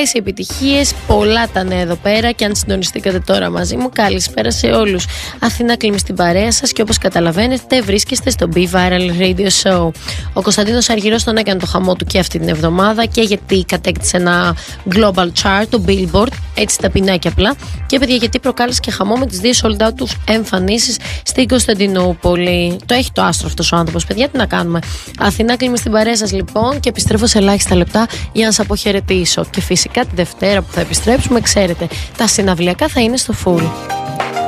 Πολλές επιτυχίες, πολλά τα νέα εδώ πέρα. Και αν συντονιστήκατε τώρα μαζί μου, καλησπέρα σε όλους. Αθηνά Κλίμη στην παρέα σας και όπως καταλαβαίνετε, βρίσκεστε στο Be Viral Radio Show. Ο Κωνσταντίνος Αργυρός τον έκανε το χαμό του και αυτή την εβδομάδα και γιατί κατέκτησε ένα global chart, το Billboard, έτσι ταπεινά και απλά. Και παιδιά, γιατί προκάλεσε και χαμό με τις 2 sold out του εμφανίσεις στην Κωνσταντινούπολη. Το έχει το άστρο αυτός ο άνθρωπος, παιδιά, τι να κάνουμε. Αθηνά Κλίμη στην παρέα σας λοιπόν και επιστρέφω σε ελάχιστα λεπτά για να σας αποχαιρετήσω. Και φυσικά τη Δευτέρα που θα επιστρέψουμε, ξέρετε, τα συναυλιακά θα είναι στο full.